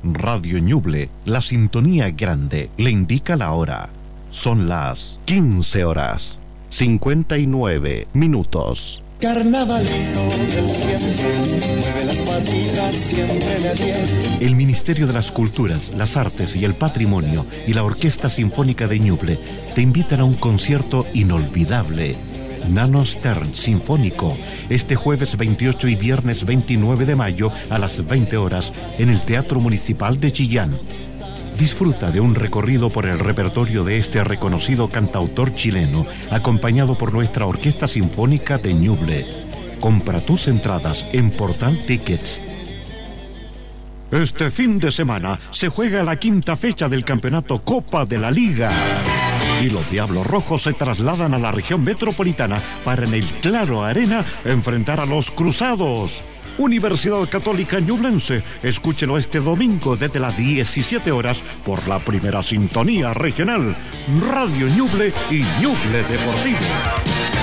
Radio Ñuble, la sintonía grande, le indica la hora. Son las 15 horas, 59 minutos. Carnavalito del siempre, mueve las patitas, siempre la 10. El Ministerio de las Culturas, las Artes y el Patrimonio y la Orquesta Sinfónica de Ñuble te invitan a un concierto inolvidable. Nano Stern Sinfónico, este jueves 28 y viernes 29 de mayo a las 20 horas en el Teatro Municipal de Chillán. Disfruta de un recorrido por el repertorio de este reconocido cantautor chileno, acompañado por nuestra Orquesta Sinfónica de Ñuble. Compra tus entradas en Portal Tickets. Este fin de semana se juega la quinta fecha del campeonato Copa de la Liga. Y los Diablos Rojos se trasladan a la región metropolitana para en el Claro Arena enfrentar a los Cruzados. Universidad Católica Ñublense, escúchelo este domingo desde las 17 horas por la primera sintonía regional, Radio Ñuble y Ñuble Deportivo.